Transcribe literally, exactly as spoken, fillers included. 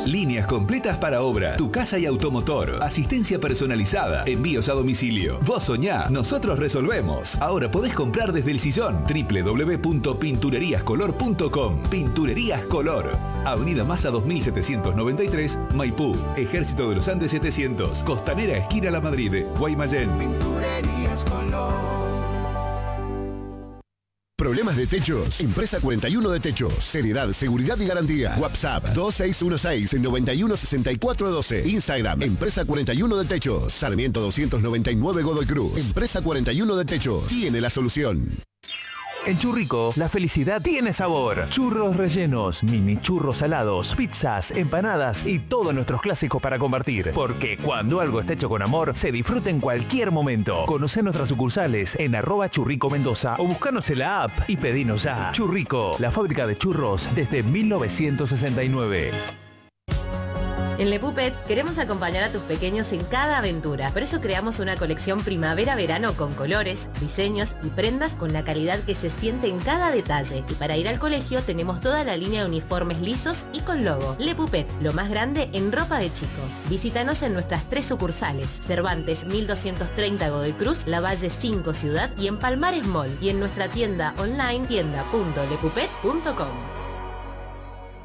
Líneas completas para obra, tu casa y automotor, asistencia personalizada, envíos a domicilio. Vos soñá, nosotros resolvemos. Ahora podés comprar desde el sillón. doble u doble u doble u punto pinturerías color punto com. Pinturerías Color. Avenida Maza dos mil setecientos noventa y tres, Maipú. Ejército de los Andes setecientos. Costanera, esquina La Madrid, Guaymallén. Pinturerías Color. ¿Problemas de techos? Empresa cuarenta y uno de Techos. Seriedad, seguridad y garantía. WhatsApp dos seis uno seis, nueve uno seis cuatro uno dos. Instagram, Empresa cuarenta y uno de Techos. Sarmiento doscientos noventa y nueve Godoy Cruz. Empresa cuarenta y uno de Techos. Tiene la solución. En Churrico, la felicidad tiene sabor. Churros rellenos, mini churros salados, pizzas, empanadas y todos nuestros clásicos para compartir. Porque cuando algo está hecho con amor, se disfruta en cualquier momento. Conocé nuestras sucursales en arroba Churrico Mendoza o buscanos en la app y pedinos ya. Churrico, la fábrica de churros desde mil novecientos sesenta y nueve. En Le Puppet queremos acompañar a tus pequeños en cada aventura. Por eso creamos una colección primavera-verano con colores, diseños y prendas con la calidad que se siente en cada detalle. Y para ir al colegio tenemos toda la línea de uniformes lisos y con logo. Le Puppet, lo más grande en ropa de chicos. Visítanos en nuestras tres sucursales: Cervantes mil doscientos treinta Godoy Cruz, Lavalle cinco Ciudad y en Palmares Mall. Y en nuestra tienda online tienda punto le puppet punto com.